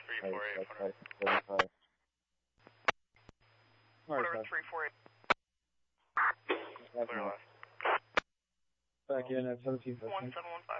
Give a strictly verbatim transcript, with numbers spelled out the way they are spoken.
three four eight. Whatever, three four eight. Clear left. Back in at seventeen fifteen. one seven one five.